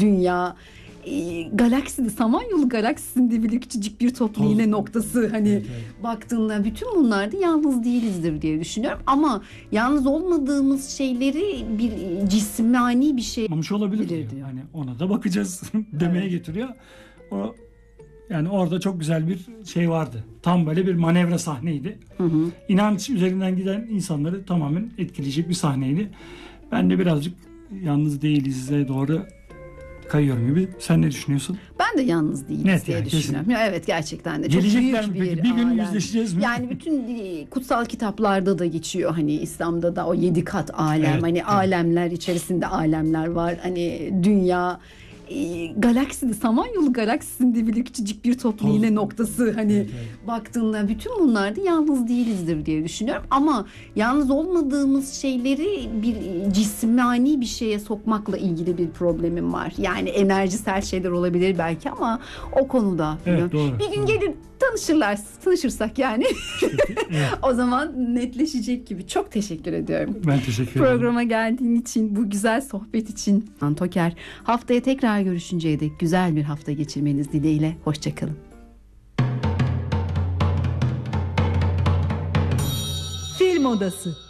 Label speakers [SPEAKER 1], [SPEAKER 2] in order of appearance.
[SPEAKER 1] dünya, galakside, Samanyolu galaksisinde bile küçücük bir toplum yine noktası hani evet. Baktığında bütün bunlarda yalnız değilizdir diye düşünüyorum ama yalnız olmadığımız şeyleri bir cismani bir şey
[SPEAKER 2] olabilir diyor. Hani ona da bakacağız demeye evet. Getiriyor. O yani orada çok güzel bir şey vardı. Tam böyle bir manevra sahneydi. Hı. İnanç üzerinden giden insanları tamamen etkileyecek bir sahneydi. Ben de birazcık yalnız değiliz'e doğru kayıyorum gibi. Sen ne düşünüyorsun?
[SPEAKER 1] Ben de yalnız değiliz net diye yani, düşünüyorum. Ya evet, gerçekten de çok
[SPEAKER 2] gelecekler
[SPEAKER 1] büyük
[SPEAKER 2] bir gün yüzleşeceğiz mi?
[SPEAKER 1] Yani bütün kutsal kitaplarda da geçiyor. Hani İslam'da da o 7 kat alem. Evet, hani evet. Alemler içerisinde alemler var. Hani dünya, galakside, Samanyolu galaksisinde bile küçücük bir toplum yine noktası hani evet. Baktığında bütün bunlarda yalnız değilizdir diye düşünüyorum ama yalnız olmadığımız şeyleri bir cismani bir şeye sokmakla ilgili bir problemim var. Yani enerjisel şeyler olabilir belki ama o konuda
[SPEAKER 2] evet, doğru,
[SPEAKER 1] bir gün gelir tanışırsak yani evet. O zaman netleşecek gibi. Çok teşekkür ediyorum.
[SPEAKER 2] Ben teşekkür ederim.
[SPEAKER 1] Programa geldiğin için, bu güzel sohbet için Toker. Haftaya tekrar görüşünceye dek güzel bir hafta geçirmeniz dileğiyle. Hoşçakalın. Film Odası.